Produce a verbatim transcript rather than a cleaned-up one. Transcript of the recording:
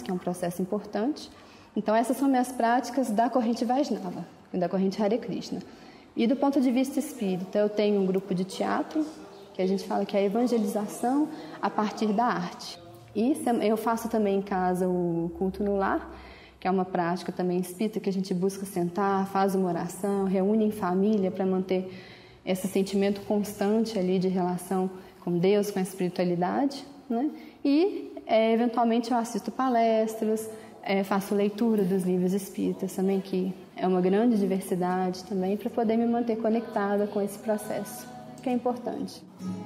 que é um processo importante. Então, essas são minhas práticas da corrente Vaishnava, da corrente Hare Krishna. E do ponto de vista espírita, eu tenho um grupo de teatro, que a gente fala que é a evangelização a partir da arte. E eu faço também em casa o culto no lar, que é uma prática também espírita, que a gente busca sentar, faz uma oração, reúne em família para manter esse sentimento constante ali de relação com Deus, com a espiritualidade, né? E, é, eventualmente, eu assisto palestras, é, faço leitura dos livros espíritas também, que é uma grande diversidade também, para poder me manter conectada com esse processo, que é importante.